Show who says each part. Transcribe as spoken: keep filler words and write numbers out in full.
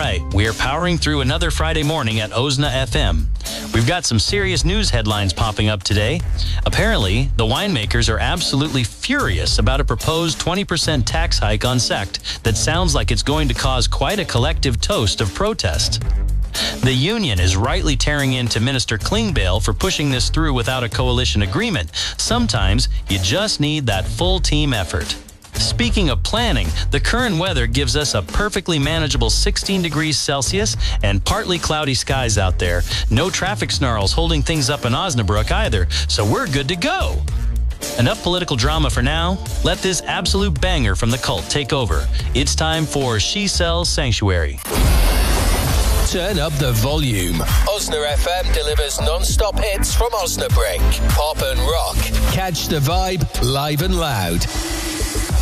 Speaker 1: right, we are powering through another Friday morning at Osna F M. We've got some serious news headlines popping up today. Apparently, the winemakers are absolutely furious about a proposed twenty percent tax hike on sect that sounds like it's going to cause quite a collective toast of protest. The union is rightly tearing into Minister Klingbeil for pushing this through without a coalition agreement. Sometimes you just need that full team effort. Speaking of planning, the current weather gives us a perfectly manageable sixteen degrees Celsius and partly cloudy skies out there. No traffic snarls holding things up in Osnabrück either, so we're good to go. Enough political drama for now. Let this absolute banger from the cult take over. It's time for She Sells Sanctuary.
Speaker 2: Turn up the volume. Osna F M delivers non-stop hits from Osnabrück. Pop and rock. Catch the vibe live and loud.